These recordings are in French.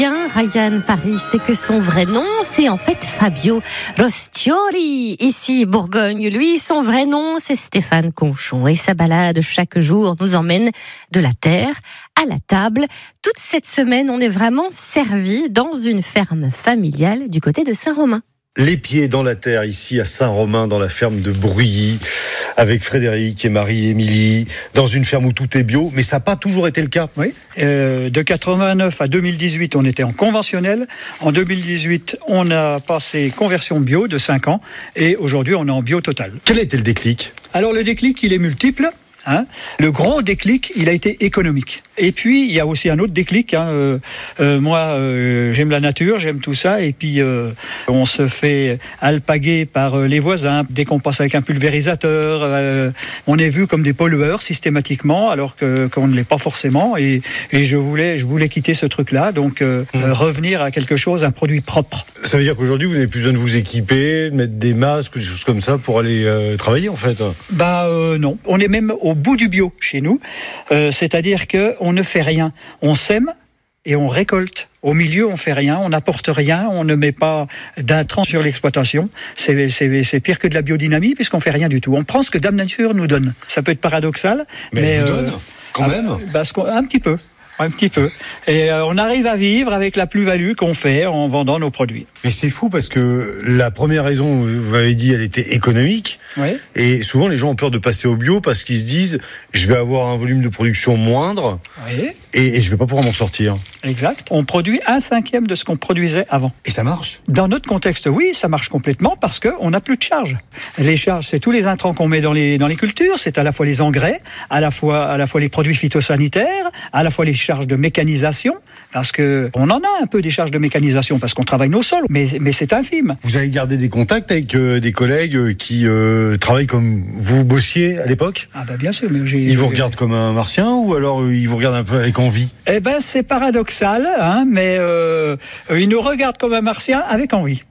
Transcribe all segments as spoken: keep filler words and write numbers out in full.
Bien, Ryan Paris, c'est que son vrai nom, c'est en fait Fabio Rostioli. Ici, Bourgogne, lui, son vrai nom, c'est Stéphane Conchon. Et sa balade chaque jour nous emmène de la terre à la table. Toute cette semaine, on est vraiment servi dans une ferme familiale du côté de Saint-Romain. Les pieds dans la terre, ici à Saint-Romain, dans la ferme de Bruyis, avec Frédéric et Marie-Émilie, dans une ferme où tout est bio, mais ça n'a pas toujours été le cas. Oui, euh, de quatre-vingt-neuf à deux mille dix-huit, on était en conventionnel. En deux mille dix-huit, on a passé conversion bio de cinq ans, et aujourd'hui, on est en bio total. Quel a été le déclic ? Alors, le déclic, il est multiple. Hein. Le gros déclic, il a été économique. Et puis, il y a aussi un autre déclic. Hein. Euh, euh, moi, euh, j'aime la nature, j'aime tout ça. Et puis, euh, on se fait alpaguer par euh, les voisins. Dès qu'on passe avec un pulvérisateur, euh, on est vu comme des pollueurs systématiquement, alors que, qu'on ne l'est pas forcément. Et, et je voulais, je voulais quitter ce truc-là. Donc, euh, mmh. euh, revenir à quelque chose, un produit propre. Ça veut dire qu'aujourd'hui, vous n'avez plus besoin de vous équiper, de mettre des masques, des choses comme ça pour aller euh, travailler, en fait. Bah euh, non. On est même au bout du bio chez nous, euh, c'est-à-dire que on ne fait rien, on sème et on récolte. Au milieu, on fait rien, on n'apporte rien, on ne met pas d'intrants sur l'exploitation. C'est, c'est, c'est pire que de la biodynamie puisqu'on fait rien du tout. On prend ce que Dame Nature nous donne. Ça peut être paradoxal, mais, mais elle vous euh, donne quand même. Bah, un petit peu. Un petit peu. Et euh, on arrive à vivre avec la plus-value qu'on fait en vendant nos produits. Mais c'est fou parce que la première raison, vous m'avez dit, elle était économique. Oui. Et souvent, les gens ont peur de passer au bio parce qu'ils se disent, je vais avoir un volume de production moindre. Oui. Et, et je vais pas pouvoir m'en sortir. Exact. On produit un cinquième de ce qu'on produisait avant. Et ça marche ? Dans notre contexte, oui, ça marche complètement parce que on n'a plus de charges. Les charges, c'est tous les intrants qu'on met dans les dans les cultures. C'est à la fois les engrais, à la fois à la fois les produits phytosanitaires, à la fois les charges de mécanisation. Parce que on en a un peu des charges de mécanisation parce qu'on travaille nos sols, mais mais c'est infime. Vous avez gardé des contacts avec euh, des collègues euh, qui euh, travaillent comme vous bossiez à l'époque ? Ah bah bien sûr, mais j'ai. Ils vous regardent comme un martien ou alors euh, ils vous regardent un peu avec envie ? Eh ben c'est paradoxal, hein, mais euh, ils nous regardent comme un martien avec envie.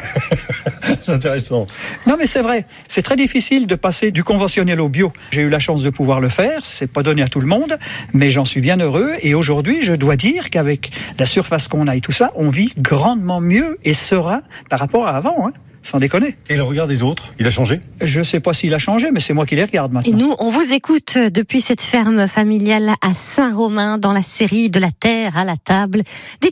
C'est intéressant. Non mais c'est vrai, c'est très difficile de passer du conventionnel au bio. J'ai eu la chance de pouvoir le faire, c'est pas donné à tout le monde, mais j'en suis bien heureux et aujourd'hui je dois dire qu'avec la surface qu'on a et tout ça, on vit grandement mieux et serein par rapport à avant, hein. Sans déconner. Et le regard des autres, il a changé ? Je sais pas s'il a changé, mais c'est moi qui les regarde maintenant. Et nous, on vous écoute depuis cette ferme familiale à Saint-Romain dans la série De la terre à la table. Des